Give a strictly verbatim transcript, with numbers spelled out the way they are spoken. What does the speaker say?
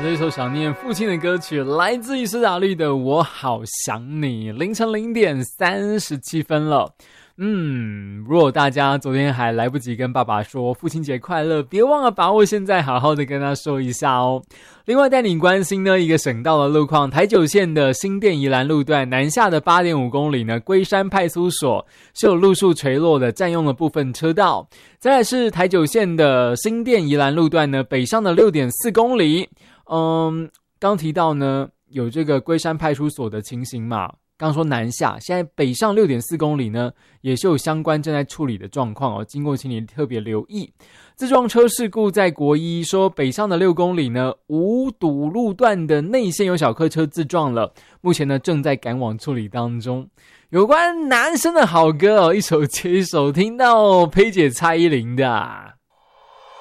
这一首想念父亲的歌曲来自于苏打绿的《我好想你》。凌晨零点三十七分了。嗯，如果大家昨天还来不及跟爸爸说父亲节快乐，别忘了把握现在好好的跟他说一下哦。另外带你关心呢一个省道的路况，台九线的新店宜兰路段南下的 八点五公里呢，龟山派出所是有路树垂落的，占用了部分车道。再来是台九线的新店宜兰路段呢，北上的 六点四公里。嗯，刚提到呢有这个龟山派出所的情形嘛，刚说南下，现在北上 六点四公里呢也是有相关正在处理的状况哦，经过请你特别留意。自撞车事故在国一，说北上的六公里呢无堵路段的内线有小客车自撞了，目前呢正在赶往处理当中。有关男生的好歌哦，一首接一首，听到佩姐蔡依林的啊